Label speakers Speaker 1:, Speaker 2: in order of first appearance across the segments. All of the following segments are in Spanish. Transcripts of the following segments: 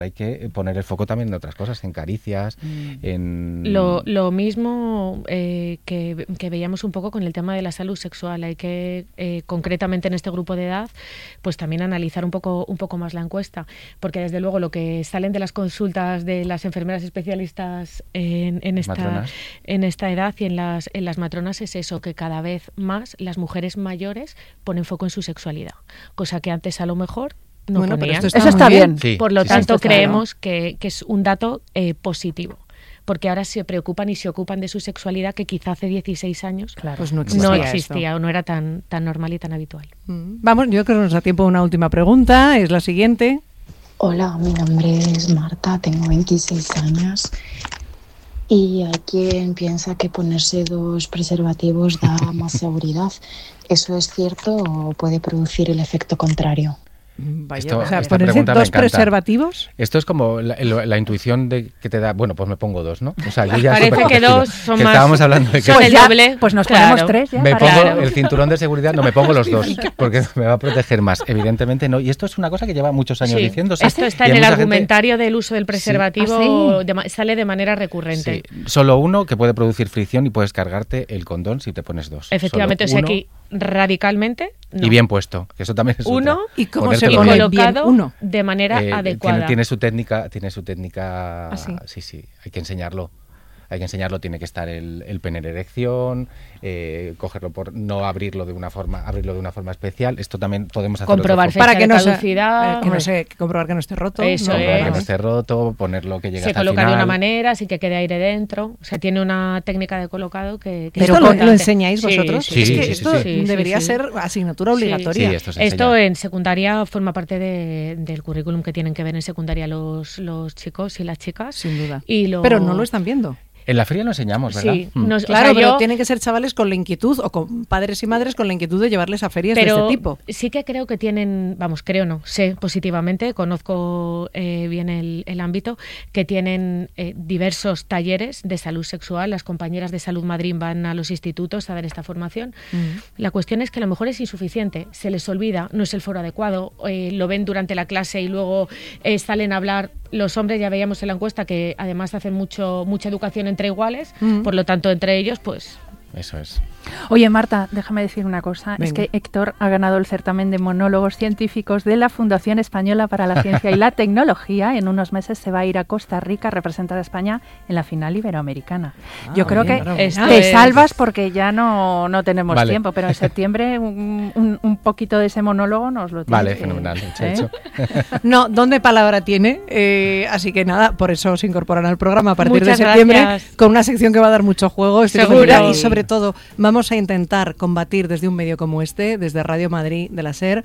Speaker 1: hay que poner el foco también en otras cosas, en caricias, en...
Speaker 2: Lo mismo que veíamos un poco con el tema de la salud sexual. Hay que, concretamente en este grupo de edad, pues también analizar un poco más la encuesta, porque desde luego lo que salen de las consultas de las enfermeras especialistas en esta edad y en las matronas es eso, que cada vez más las mujeres mayores ponen foco en su sexualidad, cosa que antes a lo mejor no ponían.
Speaker 3: Pero eso está bien.
Speaker 1: Sí,
Speaker 2: por lo tanto,
Speaker 3: está
Speaker 2: creemos que es un dato positivo, porque ahora se preocupan y se ocupan de su sexualidad, que quizá hace 16 años
Speaker 3: pues no
Speaker 2: existía o no era tan normal y tan habitual.
Speaker 3: Vamos, yo creo que nos da tiempo a una última pregunta, es la siguiente.
Speaker 4: Hola, mi nombre es Marta, tengo 26 años y hay quien piensa que ponerse 2 preservativos da más seguridad. ¿Eso es cierto o puede producir el efecto contrario?
Speaker 3: Vaya, o sea, ponerse 2 preservativos.
Speaker 1: Esto es como la intuición de que te da, bueno, pues me pongo 2, ¿no? O sea, yo ya
Speaker 2: parece que 2 son
Speaker 1: que
Speaker 2: más.
Speaker 1: Estábamos hablando de que
Speaker 2: son el doble.
Speaker 5: Pues nos ponemos 3 ya.
Speaker 1: Me pongo el cinturón de seguridad, no me pongo los 2, porque me va a proteger más. Evidentemente no. Y esto es una cosa que lleva muchos años diciéndose.
Speaker 2: Esto está en el argumentario del uso del preservativo, sale de manera recurrente.
Speaker 1: Sí. Solo uno que puede producir fricción y puedes cargarte el condón si te pones 2.
Speaker 2: Efectivamente, o sea, aquí radicalmente no.
Speaker 1: Y bien puesto, que eso también es
Speaker 2: uno
Speaker 1: otra.
Speaker 3: ¿Y cómo se
Speaker 2: pone
Speaker 3: colocado
Speaker 2: bien
Speaker 3: uno?
Speaker 2: De manera adecuada.
Speaker 1: Tiene su técnica.
Speaker 3: ¿Ah, sí?
Speaker 1: Sí, hay que enseñarlo. Tiene que estar el pene en erección, cogerlo no abrirlo de una forma especial. Esto también podemos hacerlo.
Speaker 2: Comprobar
Speaker 3: para que no
Speaker 2: caducidad,
Speaker 3: comprobar que no esté roto.
Speaker 2: Eso
Speaker 1: que no esté roto, ponerlo que llegue hasta el final.
Speaker 2: Se coloca de una manera, así que quede aire dentro. O sea, tiene una técnica de colocado que
Speaker 3: ¿Pero lo enseñáis vosotros?
Speaker 1: Sí,
Speaker 3: es que esto debería ser asignatura obligatoria.
Speaker 1: Sí,
Speaker 2: esto en secundaria forma parte del currículum que tienen que ver en secundaria los chicos y las chicas.
Speaker 3: Sin duda.
Speaker 2: Pero
Speaker 3: no lo están viendo.
Speaker 1: En la feria lo enseñamos, ¿verdad?
Speaker 2: Sí.
Speaker 3: Claro, pero tienen que ser chavales con la inquietud, o con padres y madres con la inquietud de llevarles a ferias de este tipo.
Speaker 2: Sí que creo que tienen, sé positivamente, conozco bien el ámbito, que tienen diversos talleres de salud sexual. Las compañeras de Salud Madrid van a los institutos a dar esta formación. La cuestión es que a lo mejor es insuficiente, se les olvida, no es el foro adecuado, lo ven durante la clase y luego salen a hablar. Los hombres, ya veíamos en la encuesta que además hacen mucha educación entre iguales, por lo tanto entre ellos pues...
Speaker 1: Eso es.
Speaker 5: Oye, Marta, déjame decir una cosa.
Speaker 3: Venga.
Speaker 5: Es que Héctor ha ganado el certamen de monólogos científicos de la Fundación Española para la Ciencia y la Tecnología. En unos meses se va a ir a Costa Rica a representar a España en la final iberoamericana. Yo creo que te salvas porque ya no tenemos tiempo, pero en septiembre un poquito de ese monólogo nos lo tienes.
Speaker 1: Vale, fenomenal. Hecho.
Speaker 3: No, ¿dónde palabra tiene? Así que nada, por eso se incorporan al programa a partir
Speaker 2: Muchas
Speaker 3: de septiembre
Speaker 2: gracias.
Speaker 3: con una sección que va a dar mucho juego.
Speaker 2: Seguro.
Speaker 3: Y sobre todo vamos a intentar combatir desde un medio como este, desde Radio Madrid de la SER,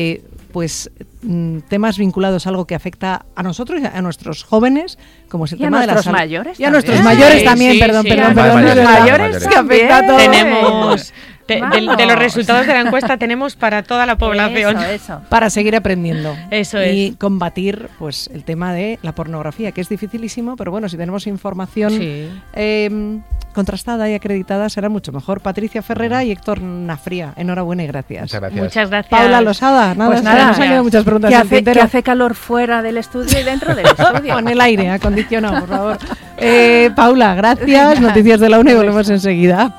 Speaker 3: temas vinculados a algo que afecta a nosotros y a nuestros jóvenes, como es el tema de la salud.
Speaker 5: Mayores
Speaker 3: y a nuestros mayores también, perdón,
Speaker 5: los mayores
Speaker 3: que afecta a todos.
Speaker 2: Tenemos... De los resultados de la encuesta tenemos para toda la población.
Speaker 5: Eso.
Speaker 3: Para seguir aprendiendo.
Speaker 2: Eso
Speaker 3: y
Speaker 2: es.
Speaker 3: combatir pues el tema de la pornografía, que es dificilísimo, pero bueno, si tenemos información contrastada y acreditada será mucho mejor. Patricia Ferrera y Héctor Nafría, enhorabuena y gracias.
Speaker 2: Muchas gracias.
Speaker 3: Paula Losada,
Speaker 5: Pues nada,
Speaker 3: nos han quedado muchas preguntas
Speaker 5: que hace calor fuera del estudio y dentro del estudio.
Speaker 3: Con el aire acondicionado, por favor. Paula, gracias. Noticias de la UNA y volvemos enseguida.